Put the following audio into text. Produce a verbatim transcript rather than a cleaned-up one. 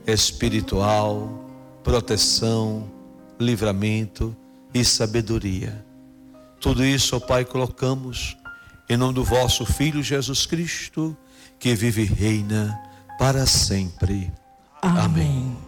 espiritual, proteção, livramento e sabedoria. Tudo isso, ó Pai, colocamos em nome do vosso Filho Jesus Cristo, que vive e reina para sempre. Amém. Amém.